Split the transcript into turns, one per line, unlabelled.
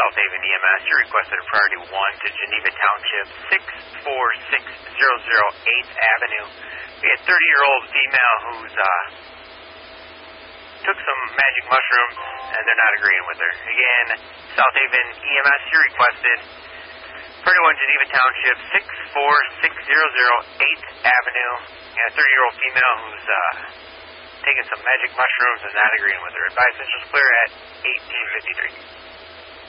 South Haven EMS. You requested a priority 1 to Geneva Township, 64600 8th Avenue. We had a 30-year-old female who's took some magic mushrooms, and they're not agreeing with her. Again, South Haven EMS, you requested priority 1 Geneva Township, 64600 8th Avenue. We had a 30-year-old female who's taking some magic mushrooms and not agreeing with her. Advice is just clear at 1853.